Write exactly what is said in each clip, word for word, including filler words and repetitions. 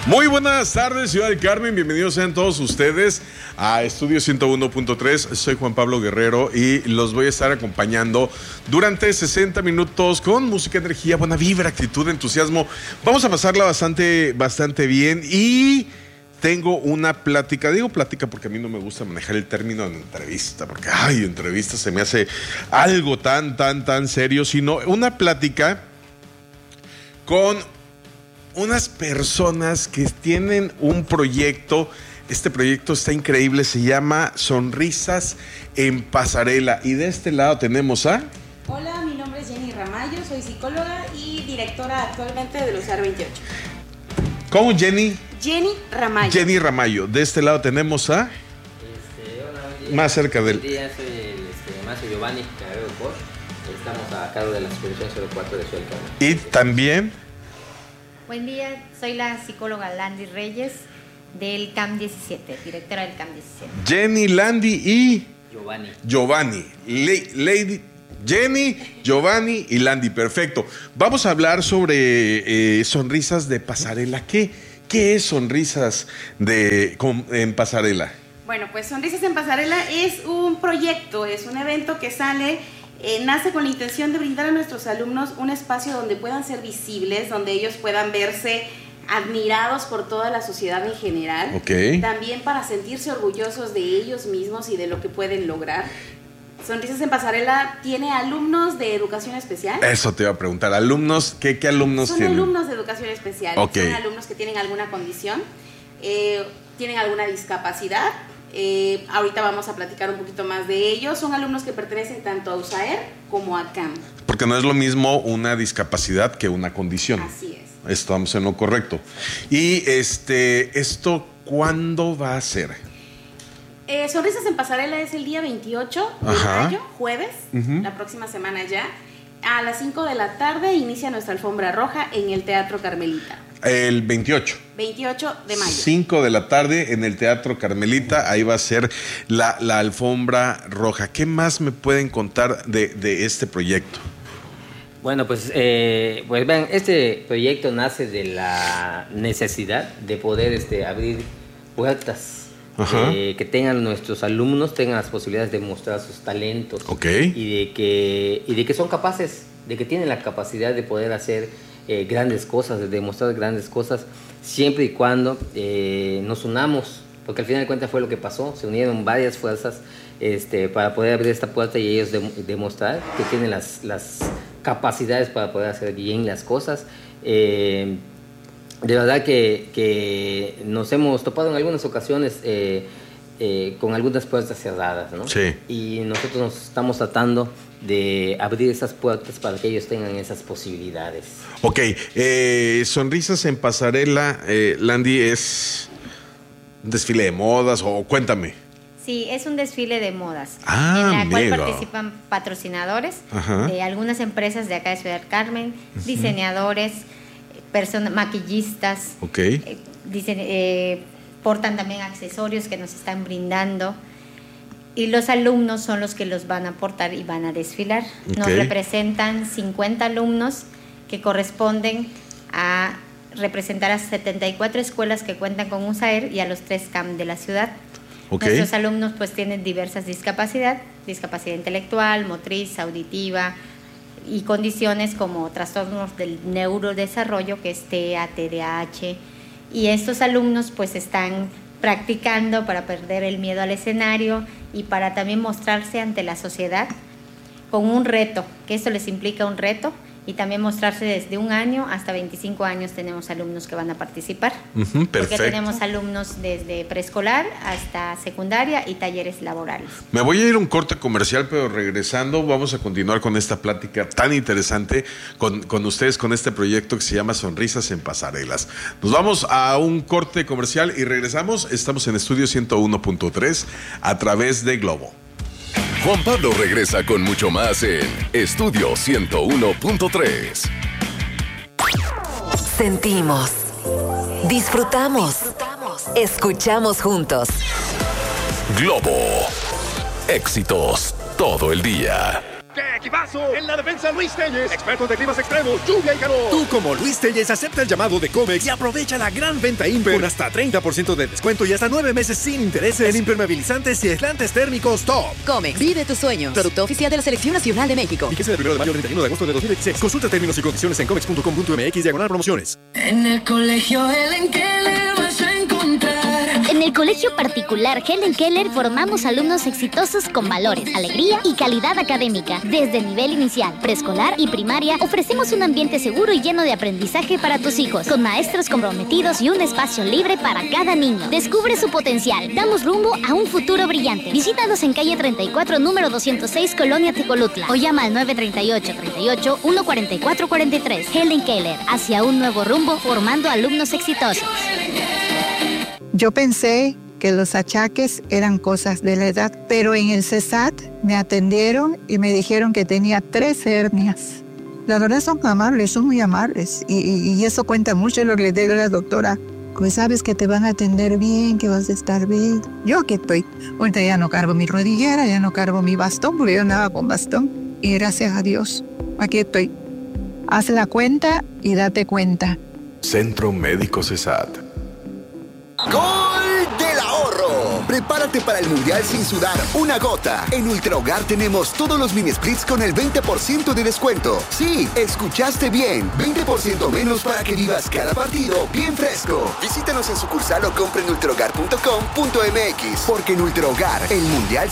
Muy buenas tardes, Ciudad del Carmen. Bienvenidos sean todos ustedes a Estudio ciento uno punto tres. Soy Juan Pablo Guerrero y los voy a estar acompañando durante sesenta minutos con música, energía, buena vibra, actitud, entusiasmo. Vamos a pasarla bastante, bastante bien y tengo una plática. Digo plática porque a mí no me gusta manejar el término de entrevista, porque, ay, entrevista se me hace algo tan, tan, tan serio, sino una plática con unas personas que tienen un proyecto. Este proyecto está increíble, se llama Sonrisas en Pasarela. Y de este lado tenemos a... Hola, mi nombre es Jenny Ramallo, soy psicóloga y directora actualmente de Luciar veintiocho. ¿Cómo, Jenny? Jenny Ramallo. Jenny Ramallo. De este lado tenemos a... Este, hola, buen día. Más cerca del... Buen día, soy el este, maestro Giovanni Carrero Bosch. Estamos a cargo de la supervisión cero cuatro de Ciudad del Carmen. Y también... Buen día, soy la psicóloga Landy Reyes del C A M diecisiete, directora del C A M diecisiete. Jenny, Landy y... Giovanni. Giovanni. Le- Lady... Jenny, Giovanni y Landy, perfecto. Vamos a hablar sobre eh, Sonrisas de Pasarela. ¿Qué, qué es Sonrisas de, con, en Pasarela? Bueno, pues Sonrisas en Pasarela es un proyecto, es un evento que sale... Eh, nace con la intención de brindar a nuestros alumnos un espacio donde puedan ser visibles, donde ellos puedan verse admirados por toda la sociedad en general. Okay. También para sentirse orgullosos de ellos mismos y de lo que pueden lograr. Sonrisas en Pasarela tiene alumnos de educación especial. Eso te iba a preguntar. ¿Alumnos? ¿Qué, qué alumnos Son tienen? alumnos de educación especial. Okay. Son alumnos que tienen alguna condición, eh, tienen alguna discapacidad. Eh, ahorita vamos a platicar un poquito más de ellos. Son alumnos que pertenecen tanto a U S A E R como a C A M. Porque no es lo mismo una discapacidad que una condición. Así es. Estamos en lo correcto. Y este, ¿esto cuándo va a ser? Eh, Sonrisas en Pasarela es el día veintiocho de Ajá. mayo, jueves, uh-huh. La próxima semana ya. A las cinco de la tarde inicia nuestra alfombra roja en el Teatro Carmelita. El veintiocho. veintiocho de mayo. cinco de la tarde en el Teatro Carmelita. Ahí va a ser la, la alfombra roja. ¿Qué más me pueden contar de, de este proyecto? Bueno, pues, eh, pues vean, este proyecto nace de la necesidad de poder este, abrir puertas, eh, que tengan nuestros alumnos, tengan las posibilidades de mostrar sus talentos. Okay. Y de que, y de que son capaces, de que tienen la capacidad de poder hacer Eh, grandes cosas, de demostrar grandes cosas, siempre y cuando eh, nos unamos, porque al final de cuentas fue lo que pasó, se unieron varias fuerzas este, para poder abrir esta puerta y ellos de, demostrar que tienen las, las capacidades para poder hacer bien las cosas. Eh, de verdad que, que nos hemos topado en algunas ocasiones eh, eh, con algunas puertas cerradas, ¿no? Sí. Y nosotros nos estamos tratando de abrir esas puertas para que ellos tengan esas posibilidades. Ok, eh, Sonrisas en Pasarela, eh, Landy, ¿es un desfile de modas o cuéntame? Sí, es un desfile de modas, ah, en la mega. cual participan patrocinadores Ajá. de algunas empresas de acá de Ciudad del Carmen, uh-huh. diseñadores, personas, maquillistas, okay. eh, dicen, eh, portan también accesorios que nos están brindando. Y los alumnos son los que los van a aportar y van a desfilar. Okay. Nos representan cincuenta alumnos que corresponden a representar a setenta y cuatro escuelas que cuentan con U S A E R y a los tres C A M de la ciudad. Okay. Nuestros alumnos pues tienen diversas discapacidades, discapacidad intelectual, motriz, auditiva y condiciones como trastornos del neurodesarrollo, que es T E A, T D A H. Y estos alumnos pues están practicando para perder el miedo al escenario y para también mostrarse ante la sociedad con un reto, que esto les implica un reto, y también mostrarse desde un año hasta veinticinco años. Tenemos alumnos que van a participar, uh-huh, porque tenemos alumnos desde preescolar hasta secundaria y talleres laborales. Me voy a ir a un corte comercial, pero regresando vamos a continuar con esta plática tan interesante con, con ustedes, con este proyecto que se llama Sonrisas en Pasarelas. Nos vamos a un corte comercial y regresamos. Estamos en Estudio ciento uno punto tres a través de Globo. Juan Pablo regresa con mucho más en Estudio ciento uno punto tres. Sentimos, disfrutamos, escuchamos juntos. Globo, éxitos todo el día. ¿Qué equipazo! En la defensa, Luis Telles, expertos de climas extremos, lluvia y calor. Tú, como Luis Telles, acepta el llamado de Comex y aprovecha la gran venta Imper con hasta treinta por ciento de descuento y hasta nueve meses sin intereses en impermeabilizantes y aislantes térmicos top. Comex, vive tus sueños. Producto oficial de la Selección Nacional de México. Fíjese del primero de mayo al treinta y uno de agosto de dos mil veintiséis. Consulta términos y condiciones en comex punto com punto m x diagonal promociones. En el colegio Helen Keller vas a encontrar. En el colegio particular Helen Keller formamos alumnos exitosos con valores, alegría y calidad académica. Desde el nivel inicial, preescolar y primaria, ofrecemos un ambiente seguro y lleno de aprendizaje para tus hijos, con maestros comprometidos y un espacio libre para cada niño. Descubre su potencial. Damos rumbo a un futuro brillante. Visítanos en calle treinta y cuatro, número doscientos seis, Colonia Tecolutla, o llama al nueve tres ocho, treinta y ocho, uno cuarenta y cuatro cuarenta y tres. Helen Keller, hacia un nuevo rumbo, formando alumnos exitosos. Yo pensé que los achaques eran cosas de la edad, pero en el CESAT me atendieron y me dijeron que tenía tres hernias. La verdad son amables, son muy amables, y, y, y eso cuenta mucho lo que le digo a la doctora. Pues sabes que te van a atender bien, que vas a estar bien. Yo aquí estoy. Ahorita ya no cargo mi rodillera, ya no cargo mi bastón, porque yo andaba con bastón. Y gracias a Dios, aquí estoy. Haz la cuenta y date cuenta. Centro Médico CESAT. ¡Gol del ahorro! Prepárate para el Mundial sin sudar una gota. En Ultra Hogar tenemos todos los mini splits con el veinte por ciento de descuento. Sí, escuchaste bien. veinte por ciento menos para que vivas cada partido bien fresco. Visítanos en sucursal o compra en ultra hogar punto com punto m x. Porque en Ultra Hogar, el Mundial...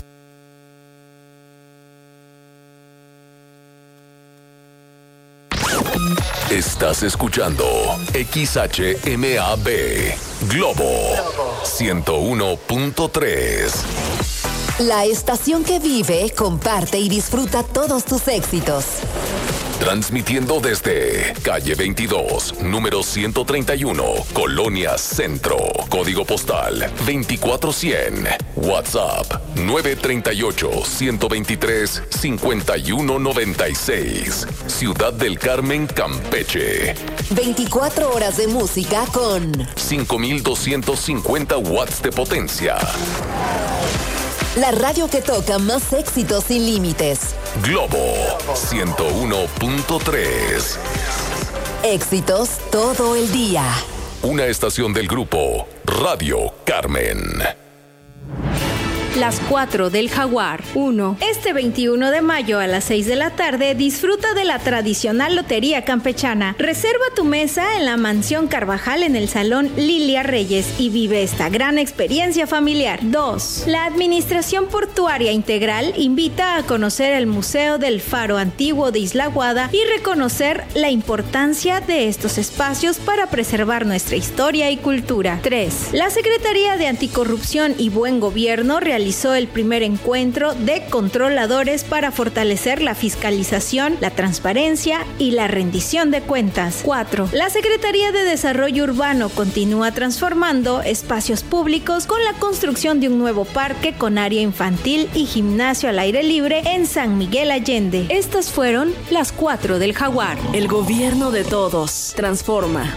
Estás escuchando X H M A B Globo ciento uno punto tres. La estación que vive, comparte y disfruta todos tus éxitos. Transmitiendo desde calle veintidós, número ciento treinta y uno, Colonia Centro. Código postal veinticuatro cien. WhatsApp nueve tres ocho, uno dos tres, cinco uno nueve seis. Ciudad del Carmen, Campeche. veinticuatro horas de música con cinco mil doscientos cincuenta watts de potencia. La radio que toca más éxitos sin límites. Globo ciento uno punto tres. Éxitos todo el día. Una estación del grupo Radio Carmen. Las cuatro del Jaguar. uno. Este veintiuno de mayo a las seis de la tarde disfruta de la tradicional lotería campechana. Reserva tu mesa en la Mansión Carvajal en el Salón Lilia Reyes y vive esta gran experiencia familiar. dos. La Administración Portuaria Integral invita a conocer el Museo del Faro Antiguo de Isla Guada y reconocer la importancia de estos espacios para preservar nuestra historia y cultura. tres. La Secretaría de Anticorrupción y Buen Gobierno realiza realizó el primer encuentro de controladores para fortalecer la fiscalización, la transparencia y la rendición de cuentas. cuatro. La Secretaría de Desarrollo Urbano continúa transformando espacios públicos con la construcción de un nuevo parque con área infantil y gimnasio al aire libre en San Miguel Allende. Estas fueron las cuatro del Jaguar. El gobierno de todos. Transforma.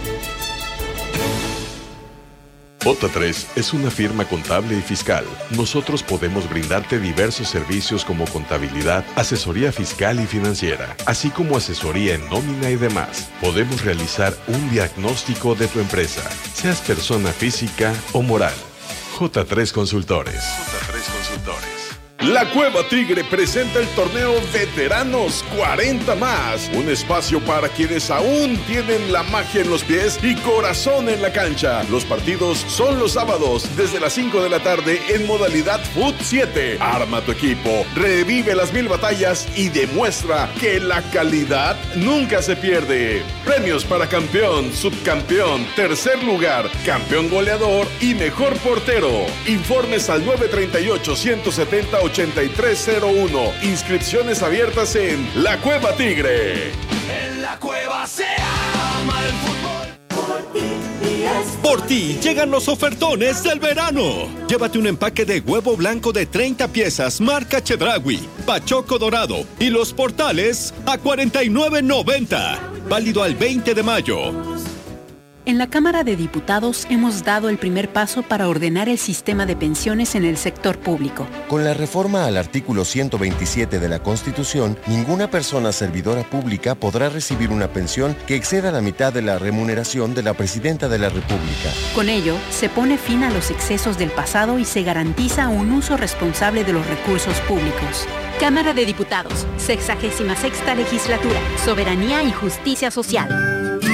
J tres es una firma contable y fiscal. Nosotros podemos brindarte diversos servicios como contabilidad, asesoría fiscal y financiera, así como asesoría en nómina y demás. Podemos realizar un diagnóstico de tu empresa, seas persona física o moral. J tres Consultores. J tres Consultores. La Cueva Tigre presenta el torneo Veteranos cuarenta más, un espacio para quienes aún tienen la magia en los pies y corazón en la cancha. Los partidos son los sábados desde las cinco de la tarde en modalidad Fut siete. Arma tu equipo, revive las mil batallas y demuestra que la calidad nunca se pierde. Premios para campeón, subcampeón, tercer lugar, campeón goleador y mejor portero. Informes al nueve tres ocho, uno siete cero, ochenta y tres cero uno. Inscripciones abiertas en La Cueva Tigre. En la cueva se ama el fútbol. Por ti, Por ti llegan los ofertones del verano. Llévate un empaque de huevo blanco de treinta piezas marca Chedraui, Pachoco Dorado y Los Portales a cuarenta y nueve noventa. Válido al veinte de mayo. En la Cámara de Diputados hemos dado el primer paso para ordenar el sistema de pensiones en el sector público. Con la reforma al artículo ciento veintisiete de la Constitución, ninguna persona servidora pública podrá recibir una pensión que exceda la mitad de la remuneración de la Presidenta de la República. Con ello, se pone fin a los excesos del pasado y se garantiza un uso responsable de los recursos públicos. Cámara de Diputados, sexagésima sexta legislatura, soberanía y justicia social.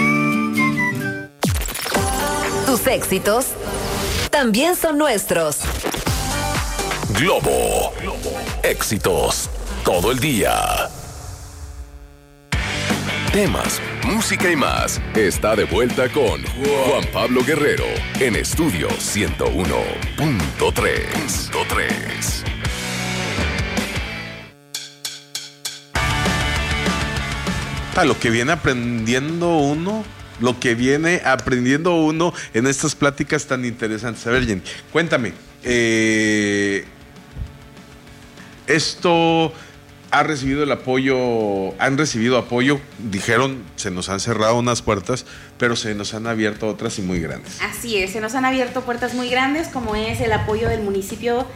Tus éxitos también son nuestros. Globo. Éxitos todo el día. Temas, música y más. Está de vuelta con Juan Pablo Guerrero en Estudio ciento uno punto tres. A lo que viene aprendiendo uno, lo que viene aprendiendo uno en estas pláticas tan interesantes. A ver, Jenny, cuéntame, eh, esto ha recibido el apoyo, han recibido apoyo, dijeron, se nos han cerrado unas puertas, pero se nos han abierto otras y muy grandes. Así es, se nos han abierto puertas muy grandes, como es el apoyo del municipio.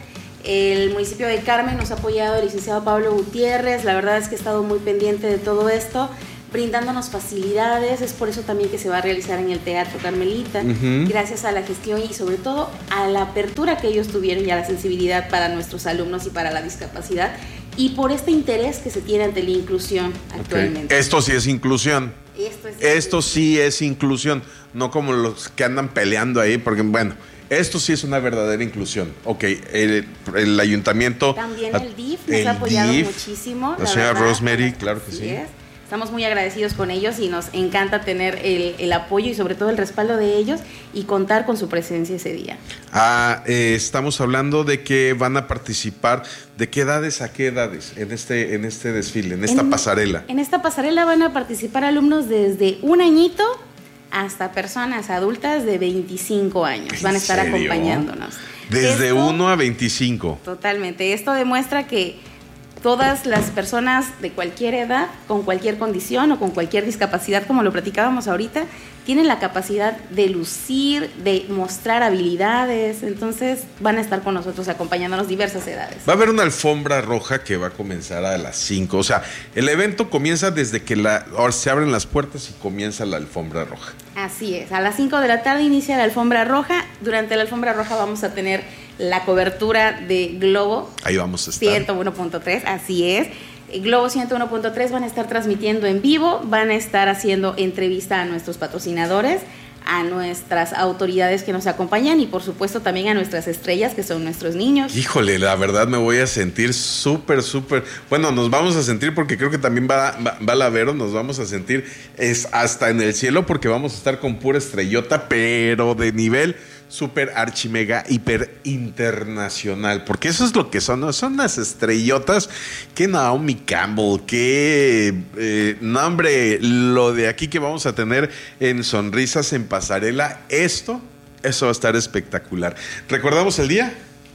El municipio de Carmen nos ha apoyado el licenciado Pablo Gutiérrez. La verdad es que he estado muy pendiente de todo esto, brindándonos facilidades. Es por eso también que se va a realizar en el Teatro Carmelita, uh-huh. gracias a la gestión y sobre todo a la apertura que ellos tuvieron y a la sensibilidad para nuestros alumnos y para la discapacidad, y por este interés que se tiene ante la inclusión actualmente. Okay. Esto sí es inclusión. Esto, es Esto sí es inclusión, no como los que andan peleando ahí, porque bueno, esto sí es una verdadera inclusión. Ok, el, el ayuntamiento... También el D I F nos ha apoyado D I F, muchísimo. La, la señora verdad, Rosemary, claro que sí. Es. Estamos muy agradecidos con ellos y nos encanta tener el, el apoyo y sobre todo el respaldo de ellos y contar con su presencia ese día. Ah, eh, estamos hablando de que van a participar, ¿de qué edades a qué edades en este, en este desfile, en esta en, pasarela? En esta pasarela van a participar alumnos desde un añito hasta personas adultas de veinticinco años. Van a estar serio? acompañándonos. Desde uno a veinticinco. Totalmente. Esto demuestra que todas las personas de cualquier edad, con cualquier condición o con cualquier discapacidad, como lo platicábamos ahorita, tienen la capacidad de lucir, de mostrar habilidades. Entonces van a estar con nosotros acompañándonos diversas edades. Va a haber una alfombra roja que va a comenzar a las cinco. O sea, el evento comienza desde que la, ahora se abren las puertas y comienza la alfombra roja. Así es, a las cinco de la tarde inicia la alfombra roja. Durante la alfombra roja vamos a tener la cobertura de Globo. Ahí vamos a estar. ciento uno punto tres, así es. Globo ciento uno punto tres van a estar transmitiendo en vivo, van a estar haciendo entrevista a nuestros patrocinadores, a nuestras autoridades que nos acompañan y por supuesto también a nuestras estrellas que son nuestros niños. Híjole, la verdad me voy a sentir súper, súper, bueno, nos vamos a sentir porque creo que también va, va, va la Vero, nos vamos a sentir es hasta en el cielo porque vamos a estar con pura estrellota, pero de nivel súper archimega hiper internacional, porque eso es lo que son, ¿no? Son unas estrellotas que Naomi Campbell, que eh, no hombre, lo de aquí que vamos a tener en Sonrisas en Pasarela, esto, eso va a estar espectacular. ¿Recordamos el día?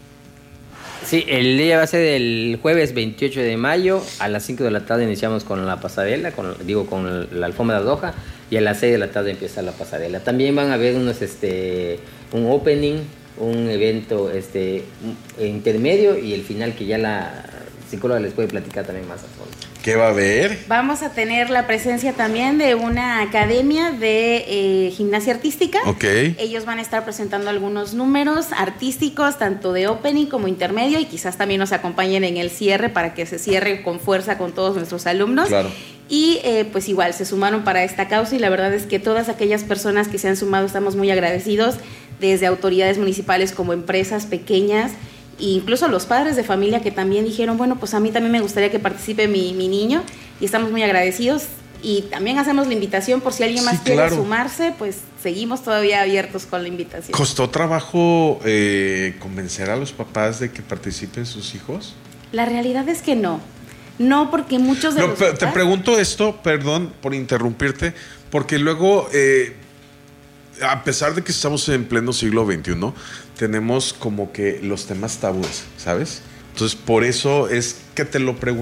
Sí, el día va a ser el jueves veintiocho de mayo, a las cinco de la tarde iniciamos con la pasarela, con, digo con la alfombra roja, y a las seis de la tarde empieza la pasarela. También van a haber unos, este, un opening, un evento este, un intermedio y el final que ya la psicóloga les puede platicar también más a fondo. ¿Qué va a haber? Vamos a tener la presencia también de una academia de eh, gimnasia artística. Okay. Ellos van a estar presentando algunos números artísticos, tanto de opening como intermedio, y quizás también nos acompañen en el cierre para que se cierre con fuerza con todos nuestros alumnos. Claro. Y eh, pues igual se sumaron para esta causa y la verdad es que todas aquellas personas que se han sumado estamos muy agradecidos, desde autoridades municipales como empresas pequeñas, e incluso los padres de familia que también dijeron, bueno, pues a mí también me gustaría que participe mi, mi niño, y estamos muy agradecidos. Y también hacemos la invitación por si alguien más sí, quiere claro. sumarse, pues seguimos todavía abiertos con la invitación. ¿Costó trabajo eh, convencer a los papás de que participen sus hijos? La realidad es que no. No, porque muchos de no, los Te papás... pregunto esto, perdón por interrumpirte, porque luego, eh, a pesar de que estamos en pleno siglo veintiuno, tenemos como que los temas tabúes, ¿sabes? Entonces, por eso es que te lo pregunto.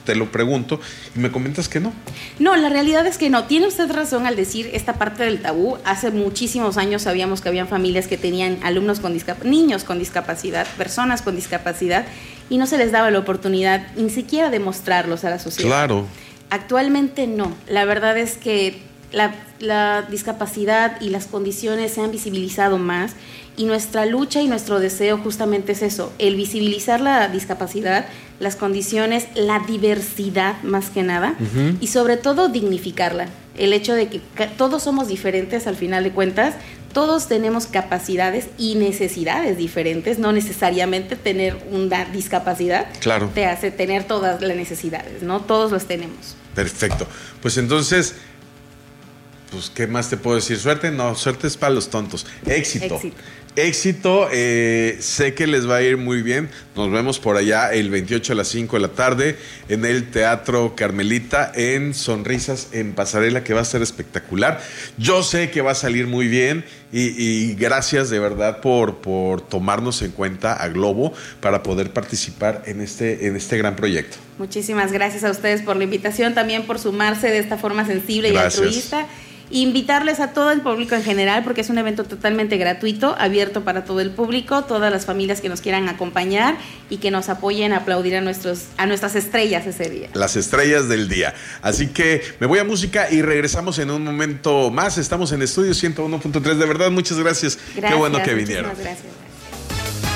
te lo pregunto y me comentas que no. No, la realidad es que no. Tiene usted razón al decir esta parte del tabú. Hace muchísimos años sabíamos que habían familias que tenían alumnos con discapacidad, niños con discapacidad, personas con discapacidad, y no se les daba la oportunidad ni siquiera de mostrarlos a la sociedad. Claro. Actualmente no. La verdad es que la, la discapacidad y las condiciones se han visibilizado más, y nuestra lucha y nuestro deseo justamente es eso, el visibilizar la discapacidad, las condiciones, la diversidad más que nada, uh-huh. y sobre todo dignificarla. El hecho de que todos somos diferentes al final de cuentas, todos tenemos capacidades y necesidades diferentes, no necesariamente tener una discapacidad claro. te hace tener todas las necesidades, ¿no? Todos los tenemos. Perfecto. Pues entonces, pues, ¿qué más te puedo decir? ¿Suerte? No, suerte es para los tontos. Éxito. Éxito. Éxito, eh, sé que les va a ir muy bien. Nos vemos por allá el veintiocho a las cinco de la tarde en el Teatro Carmelita en Sonrisas en Pasarela, que va a ser espectacular. Yo sé que va a salir muy bien y, y gracias de verdad por, por tomarnos en cuenta a Globo para poder participar en este, en este gran proyecto. Muchísimas gracias a ustedes por la invitación, también por sumarse de esta forma sensible gracias. y altruista. Invitarles a todo el público en general, porque es un evento totalmente gratuito, abierto para todo el público, todas las familias que nos quieran acompañar y que nos apoyen a aplaudir a, nuestros, a nuestras estrellas ese día. Las estrellas del día. Así que me voy a música y regresamos en un momento más. Estamos en Estudio ciento uno punto tres. De verdad, muchas gracias. Gracias. Qué bueno que vinieron. Muchísimas gracias.